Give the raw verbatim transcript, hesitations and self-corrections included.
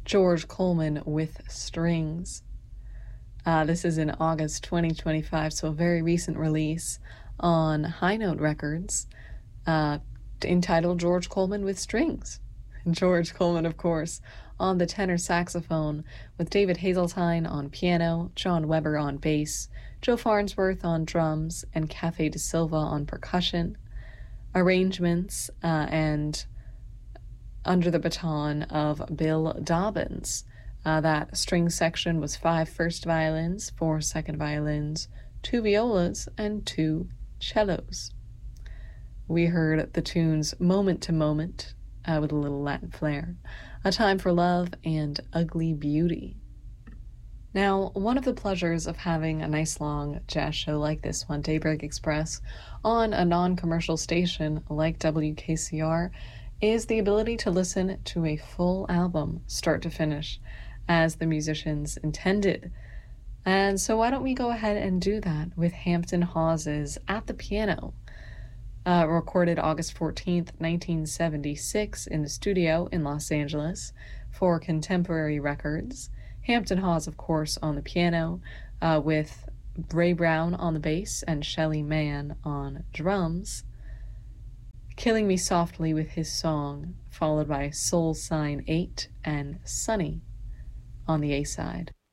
George Coleman with Strings. Uh, this is in August twenty twenty-five, so a very recent release on High Note Records, uh, entitled George Coleman with Strings. George Coleman, of course, on the tenor saxophone, with David Hazeltine on piano, John Weber on bass, Joe Farnsworth on drums, and Cafe de Silva on percussion. Arrangements uh, and under the baton of Bill Dobbins. Uh, that string section was five first violins, four second violins, two violas, and two cellos. We heard the tunes Moment to Moment, uh, with a little Latin flair, A Time for Love, and Ugly Beauty. Now, one of the pleasures of having a nice long jazz show like this one, Daybreak Express, on a non-commercial station like W K C R, is the ability to listen to a full album, start to finish, as the musicians intended. And so why don't we go ahead and do that with Hampton Hawes's At the Piano, uh, recorded August fourteenth, nineteen seventy-six in the studio in Los Angeles for Contemporary Records. Hampton Hawes, of course, on the piano, uh, with Ray Brown on the bass and Shelly Manne on drums. Killing Me Softly with his song, followed by Soul Sign eight and Sunny on the A-side.